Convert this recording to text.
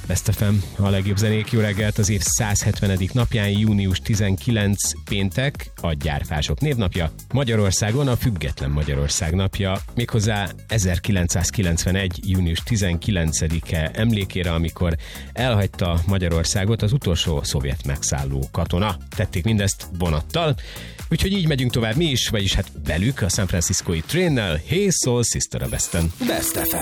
Best FM, a legjobb zenék. Jó reggelt az év 170. napján, június 19 péntek, a gyárfások névnapja. Magyarországon a Független Magyarország napja, méghozzá 1991. június 19-e emlékére, amikor elhagyta Magyarországot az utolsó szovjet megszálló katona. Tették mindezt vonattal, úgyhogy így megyünk tovább mi is, vagyis hát velük a San Franciscói Trainnel. Hey Soul Sister a Besten. Best FM.